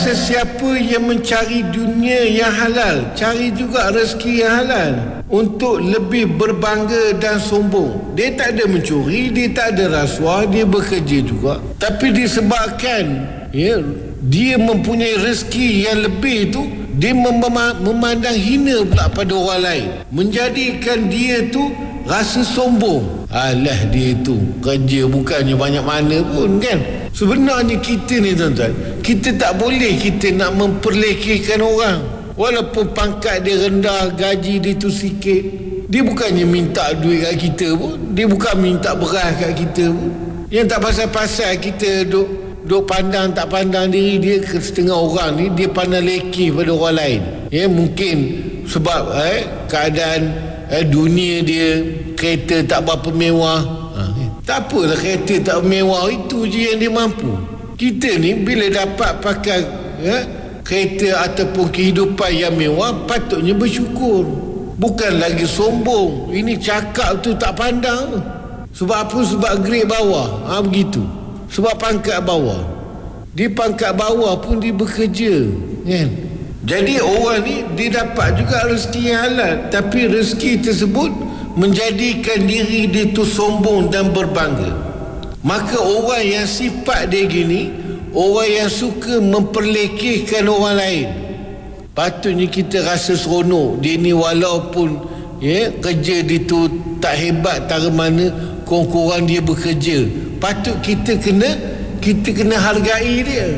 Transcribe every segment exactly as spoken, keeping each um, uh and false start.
sesiapa yang mencari dunia yang halal, cari juga rezeki yang halal untuk lebih berbangga dan sombong. Dia tak ada mencuri, dia tak ada rasuah, dia bekerja juga. Tapi disebabkan ya, dia mempunyai rezeki yang lebih tu, dia mem- memandang hina pula pada orang lain, menjadikan dia tu rasa sombong. Alah, dia tu kerja bukannya banyak mana pun kan. Sebenarnya kita ni tuan-tuan, kita tak boleh kita nak memperlekehkan orang. Walaupun pangkat dia rendah, gaji dia tu sikit, dia bukannya minta duit kat kita pun, dia bukan minta beras kat kita pun. Yang tak pasal-pasal kita duk duk pandang tak pandang diri dia ke setengah orang ni, dia pandang lekeh pada orang lain. Ya, mungkin sebab eh, keadaan eh, dunia dia, kereta tak berapa mewah. Ha, eh. Tak apalah kereta tak mewah, itu je yang dia mampu. Kita ni bila dapat pakai eh, kereta ataupun kehidupan yang mewah, patutnya bersyukur, bukan lagi sombong. Ini cakap tu tak pandang. Sebab apa? Sebab grade bawah. Ha, begitu. Sebab pangkat bawah. Di pangkat bawah pun dia bekerja kan? Jadi orang ni dia dapat juga rezeki yang halal, tapi rezeki tersebut menjadikan diri dia tu sombong dan berbangga. Maka orang yang sifat dia gini, orang yang suka memperlekehkan orang lain, patutnya kita rasa seronok. Dia ni walaupun ya, kerja dia tu tak hebat tara mana, kurang-kurang dia bekerja, patut kita kena kita kena hargai dia.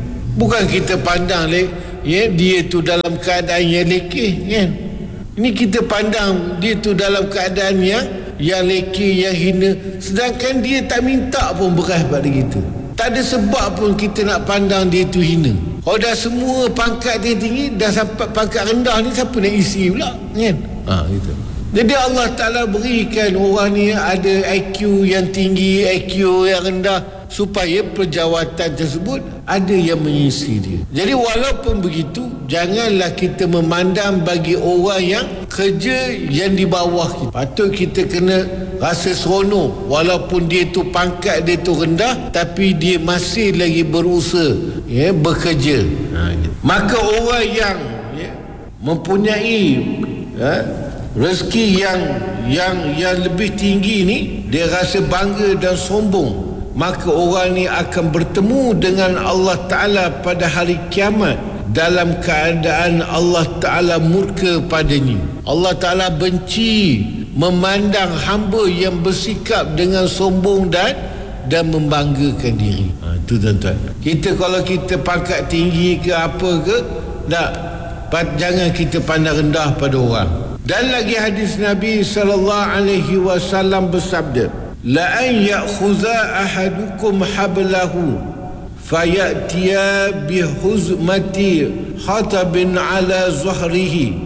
Bukan kita pandang le, ya, dia tu dalam keadaan yang lekeh kan. Ini kita pandang dia tu dalam keadaan yang yang lekeh, yang hina, sedangkan dia tak minta pun beras pada kita. Tak ada sebab pun kita nak pandang dia tu hina. Kalau dah semua pangkat dia tinggi, dah sampai pangkat rendah ni, siapa nak isi pula kan? Ha, gitu. Jadi Allah Ta'ala berikan orang ni ada I Q yang tinggi, I Q yang rendah, supaya perjawatan tersebut ada yang mengisi dia. Jadi walaupun begitu, janganlah kita memandang bagi orang yang kerja yang di bawah kita. Patut kita kena rasa seronok, walaupun dia tu pangkat dia tu rendah, tapi dia masih lagi berusaha ya, bekerja. Ha, gitu. Maka orang yang ya, mempunyai ya, rezeki yang yang yang lebih tinggi ni, dia rasa bangga dan sombong, maka orang ni akan bertemu dengan Allah Ta'ala pada hari kiamat dalam keadaan Allah Ta'ala murka padanya. Allah Ta'ala benci memandang hamba yang bersikap dengan sombong dan dan membanggakan diri. Ha, itu tuan-tuan. Kita kalau kita pangkat tinggi ke apa ke, tak, jangan kita pandang rendah pada orang. Dan lagi hadis Nabi sallallahu alaihi wasallam bersabda, la an ya'khudha ahadukum hablahu fayatiya bihuzmati hatabin ala zuhrihi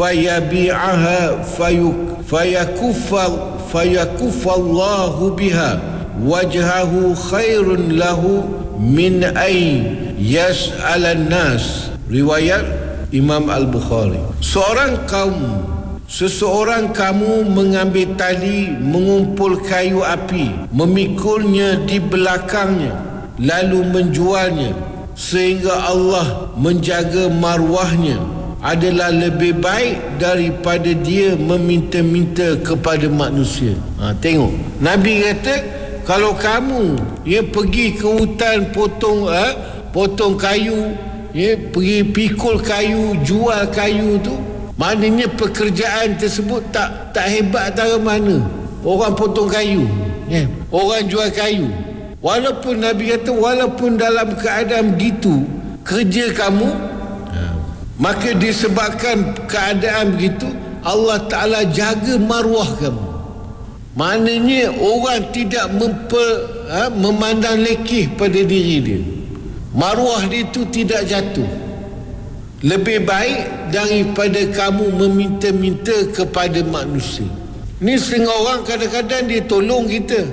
fayabi'aha fayuk fayakuffa fayakuffa Allahu biha wajhahu khairun lahu min ay yas'alan nas. Riwayat Imam Al-Bukhari. Seorang kaum Seseorang kamu mengambil tali, mengumpul kayu api, memikulnya di belakangnya, lalu menjualnya, sehingga Allah menjaga marwahnya, adalah lebih baik daripada dia meminta-minta kepada manusia. Ha, tengok, Nabi kata, kalau kamu ya, pergi ke hutan potong ha, potong kayu, ya, pergi pikul kayu, jual kayu tu, maknanya pekerjaan tersebut tak tak hebat tara mana. Orang potong kayu ya, orang jual kayu, walaupun Nabi kata walaupun dalam keadaan begitu kerja kamu, ya, maka disebabkan keadaan begitu Allah Ta'ala jaga maruah kamu. Maknanya orang tidak memper, ha, memandang lekeh pada diri dia. Maruah dia itu tidak jatuh. Lebih baik daripada kamu meminta-minta kepada manusia. Ni setengah orang kadang-kadang dia tolong kita,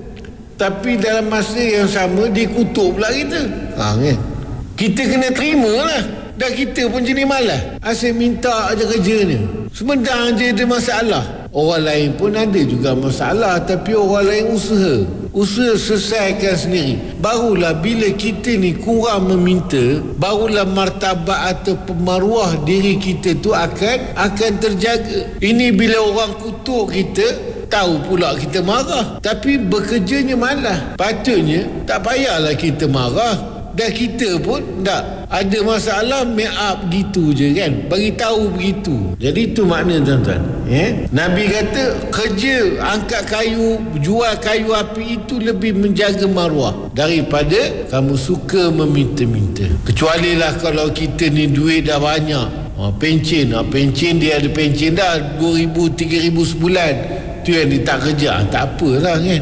tapi dalam masa yang sama dia kutuk pula kita. Ha, kan? Kita kena terima lah. Dan kita pun jenis malas, asyik minta aja kerja ni, semedang je ada masalah. Orang lain pun ada juga masalah, tapi orang lain usaha. Usaha selesaikan sendiri. Barulah bila kita ni kurang meminta, barulah martabat atau pemaruah diri kita tu akan akan terjaga. Ini bila orang kutuk kita, tahu pula kita marah, tapi bekerjanya malah. Patutnya tak payahlah kita marah, dan kita pun tak ada masalah, make up gitu je kan, bagi tahu begitu. Jadi itu makna tuan-tuan, eh? Nabi kata kerja angkat kayu, jual kayu api itu lebih menjaga maruah daripada kamu suka meminta-minta. Kecuali lah kalau kita ni duit dah banyak, ha, pencen, ha, pencen dia ada pencen dah dua ribu, tiga ribu sebulan, tu yang dia tak kerja, ha, tak apalah kan.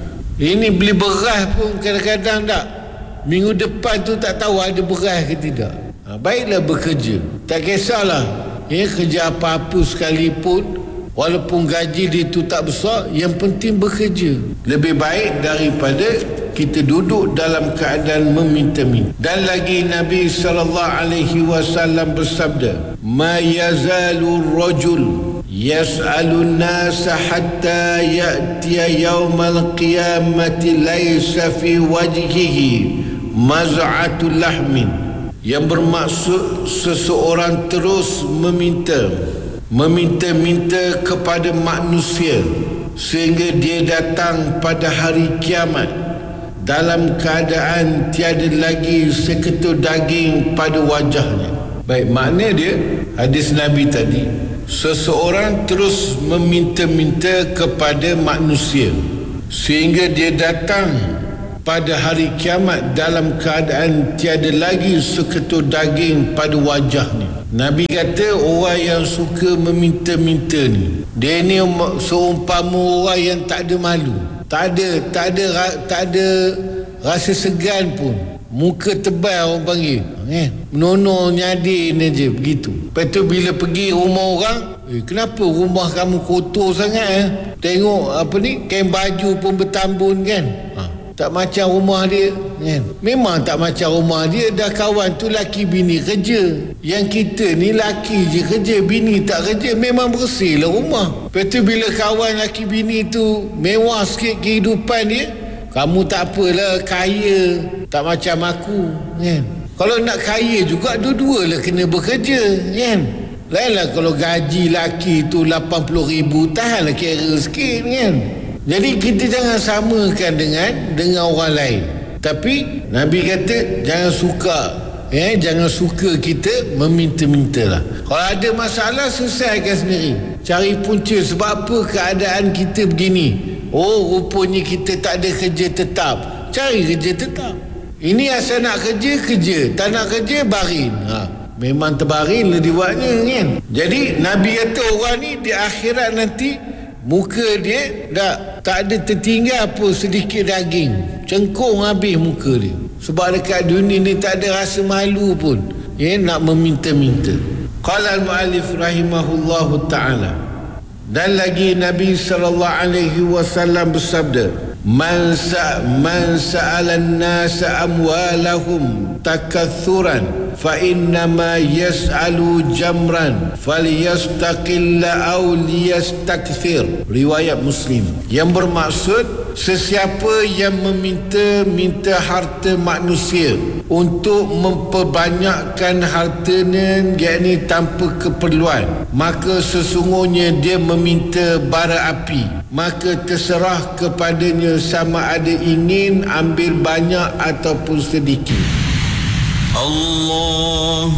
Ini beli beras pun kadang-kadang tak, minggu depan tu tak tahu ada beras ke tidak. Ha, baiklah bekerja, tak kisahlah ya, kerja apa-apa sekalipun, walaupun gaji dia tu tak besar, yang penting bekerja. Lebih baik daripada kita duduk dalam keadaan meminta-minta. Dan lagi Nabi sallallahu alaihi wasallam bersabda, ma yazalu rajul yas'alun nasa hatta ya'tiya yawmal qiyamati laysa fi wajhihi maz'atul lahmin. Yang bermaksud seseorang terus meminta meminta-minta kepada manusia sehingga dia datang pada hari kiamat dalam keadaan tiada lagi seketul daging pada wajahnya. Baik, makna dia hadis Nabi tadi, seseorang terus meminta-minta kepada manusia sehingga dia datang pada hari kiamat dalam keadaan tiada lagi seketul daging pada wajahnya. Nabi kata orang yang suka meminta-minta ni, dia ni seumpama orang yang tak ada malu, tak ada tak ada tak ada rasa segan pun, muka tebal orang panggil, eh, menono nyadin aje begitu. Lepas tu bila pergi rumah orang, eh, kenapa rumah kamu kotor sangat, eh? Tengok apa ni, kain baju pun bertambun kan, ha, tak macam rumah dia kan? Memang tak macam rumah dia. Dah kawan tu laki bini kerja, yang kita ni laki je kerja, bini tak kerja, memang bersih lah rumah. Lepas tu bila kawan laki bini tu mewah sikit kehidupan dia, kamu tak apalah kaya, tak macam aku kan. Kalau nak kaya juga dua-dua lah kena bekerja kan. Lainlah kalau gaji laki tu lapan puluh ribu, tahanlah kira sikit kan. Jadi kita jangan samakan dengan dengan orang lain. Tapi Nabi kata jangan suka, eh, jangan suka kita meminta-mintalah. Kalau ada masalah selesaikan sendiri. Cari punca sebab apa keadaan kita begini. Oh, rupanya kita tak ada kerja tetap. Cari kerja tetap. Ini asal nak kerja, kerja. Tak nak kerja, barin. Ha, memang terbarin lah dibuatnya kan. Jadi Nabi kata orang ni di akhirat nanti muka dia dah tak ada tertinggal apa sedikit daging, cengkung habis muka dia. Sebab dekat dunia ni tak ada rasa malu pun, ya, nak meminta-minta. Qala al-mu'allif rahimahullahu ta'ala. Dan lagi Nabi sallallahu alaihi wasallam bersabda, man sa man sa'ala an-nas amwalahum takathuran fa inna ma yas'alu jamran falyastaqilla aw liyastakthir. Riwayat Muslim. Yang bermaksud sesiapa yang meminta-minta harta manusia untuk memperbanyakkan hartanya, yakni tanpa keperluan, maka sesungguhnya dia meminta bara api, maka terserah kepadanya sama ada ingin ambil banyak ataupun sedikit. الله